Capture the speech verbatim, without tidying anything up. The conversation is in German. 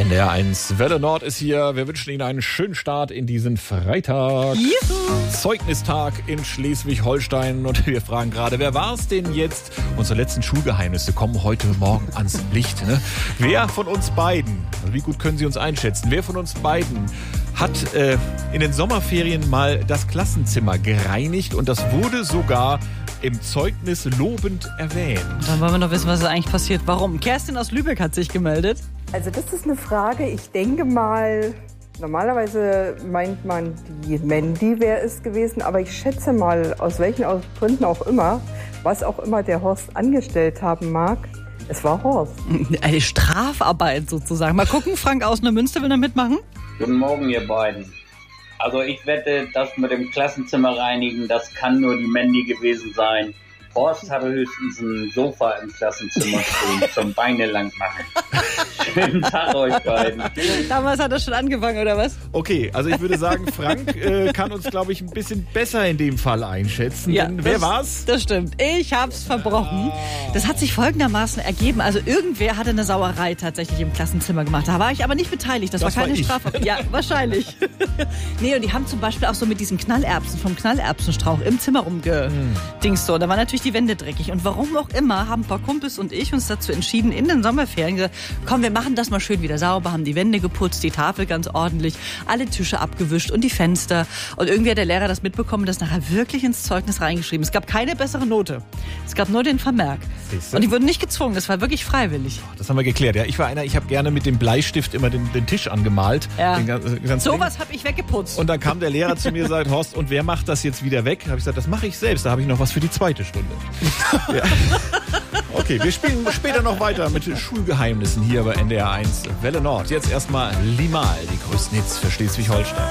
N D R eins Welle Nord ist hier. Wir wünschen Ihnen einen schönen Start in diesen Freitag. Juhu. Zeugnis-Tag in Schleswig-Holstein. Und wir fragen gerade, wer war es denn jetzt? Unsere letzten Schulgeheimnisse kommen heute Morgen ans Licht. Ne? Wer von uns beiden, also wie gut können Sie uns einschätzen, wer von uns beiden hat äh, in den Sommerferien mal das Klassenzimmer gereinigt? Und das wurde sogar im Zeugnis lobend erwähnt. Dann wollen wir noch wissen, was da eigentlich passiert. Warum? Kerstin aus Lübeck hat sich gemeldet. Also das ist eine Frage, ich denke mal, normalerweise meint man, die Mandy wäre es gewesen, aber ich schätze mal, aus welchen Gründen auch immer, was auch immer der Horst angestellt haben mag, es war Horst. Eine Strafarbeit sozusagen. Mal gucken, Frank aus Neumünster will da mitmachen. Guten Morgen, ihr beiden. Also ich wette, das mit dem Klassenzimmer reinigen, das kann nur die Mandy gewesen sein. Horst hatte höchstens ein Sofa im Klassenzimmer stehen zum Beine lang machen. Schönen Tag euch beiden. Damals hat er schon angefangen, oder was? Okay, also ich würde sagen, Frank äh, kann uns, glaube ich, ein bisschen besser in dem Fall einschätzen. Ja, Denn wer das, war's? Das stimmt. Ich hab's verbrochen. Das hat sich folgendermaßen ergeben. Also irgendwer hatte eine Sauerei tatsächlich im Klassenzimmer gemacht. Da war ich aber nicht beteiligt. Das, Das war keine war ich. Strafarbeit. Ja, wahrscheinlich. Nee, und die haben zum Beispiel auch so mit diesen Knallerbsen vom Knallerbsenstrauch im Zimmer rumgedingst. So, da war natürlich die Wände dreckig. Und warum auch immer haben ein paar Kumpels und ich uns dazu entschieden, in den Sommerferien gesagt, komm, wir machen das mal schön wieder sauber, haben die Wände geputzt, die Tafel ganz ordentlich, alle Tische abgewischt und die Fenster. Und irgendwie hat der Lehrer das mitbekommen, das nachher wirklich ins Zeugnis reingeschrieben. Es gab keine bessere Note. Es gab nur den Vermerk. Siehste? Und die wurden nicht gezwungen, das war wirklich freiwillig. Das haben wir geklärt. Ja, ich war einer, ich habe gerne mit dem Bleistift immer den, den Tisch angemalt. Ja. Den ganzen- ganzen Ding. Sowas habe ich weggeputzt. Und dann kam der Lehrer zu mir und sagt, Horst, und wer macht das jetzt wieder weg? Da habe ich gesagt, das mache ich selbst. Da habe ich noch was für die zweite Stunde. Ja. Okay, wir spielen später noch weiter mit Schulgeheimnissen hier bei N D R eins Welle Nord. Jetzt erstmal Limal, die größten Hits für Schleswig-Holstein.